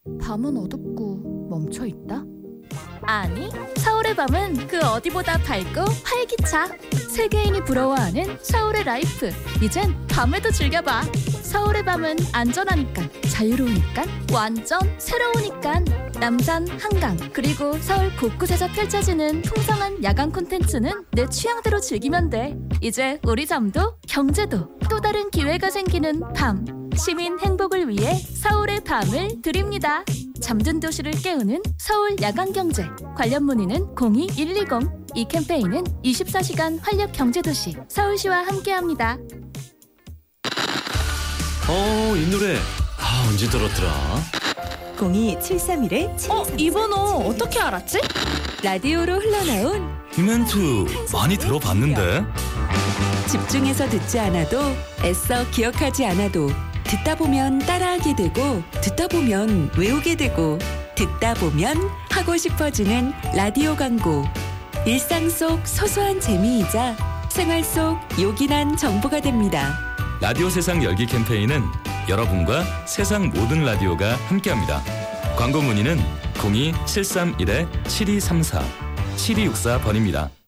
밤은 어둡고 멈춰 있다? 아니, 서울의 밤은 그 어디보다 밝고 활기차. 세계인이 부러워하는 서울의 라이프. 이젠 밤에도 즐겨봐. 서울의 밤은 안전하니까, 자유로우니까, 완전 새로우니까. 남산, 한강, 그리고 서울 곳곳에서 펼쳐지는 풍성한 야간 콘텐츠는 내 취향대로 즐기면 돼. 이제 우리 잠도 경제도 또 다른 기회가 생기는 밤. 시민 행복을 위해 서울의 밤을 드립니다. 잠든 도시를 깨우는 서울 야간경제. 관련 문의는 02-120. 이 캠페인은 24시간 활력 경제도시 서울시와 함께합니다. 이 노래 언제 들었더라? 02-731-7233. 이 번호 어떻게 알았지? 라디오로 흘러나온 이 멘트 많이 들어봤는데? 집중해서 듣지 않아도 애써 기억하지 않아도 듣다 보면 따라하게 되고 듣다 보면 외우게 되고 듣다 보면 하고 싶어지는 라디오 광고. 일상 속 소소한 재미이자 생활 속 요긴한 정보가 됩니다. 라디오 세상 열기 캠페인은 여러분과 세상 모든 라디오가 함께합니다. 광고 문의는 02-731-7234, 7264번입니다.